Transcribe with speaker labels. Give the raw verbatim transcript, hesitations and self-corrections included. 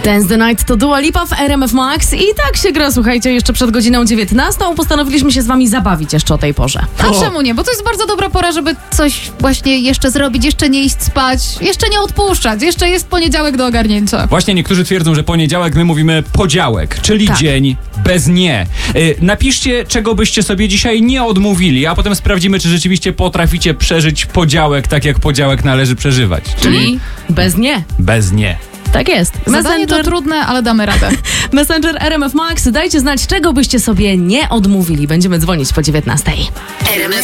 Speaker 1: Dance the Night to Dua Lipa w R M F Max i tak się gra, słuchajcie, jeszcze przed godziną dziewiętnastą postanowiliśmy się z wami zabawić jeszcze o tej porze.
Speaker 2: A o. czemu nie? Bo to jest bardzo dobra pora, żeby coś właśnie jeszcze zrobić, jeszcze nie iść spać, jeszcze nie odpuszczać, jeszcze jest poniedziałek do ogarnięcia.
Speaker 3: Właśnie niektórzy twierdzą, że poniedziałek my mówimy podziałek, czyli
Speaker 1: tak.
Speaker 3: dzień bez nie. Yy, napiszcie, czego byście sobie dzisiaj nie odmówili, a potem sprawdzimy, czy rzeczywiście potraficie przeżyć podziałek tak, jak podziałek należy przeżywać.
Speaker 1: Czyli bez nie.
Speaker 3: Bez nie.
Speaker 1: Tak jest.
Speaker 2: Zadanie to trudne, ale damy radę.
Speaker 1: Messenger R M F Max, dajcie znać, czego byście sobie nie odmówili. Będziemy dzwonić po dziewiętnastej.
Speaker 4: R M F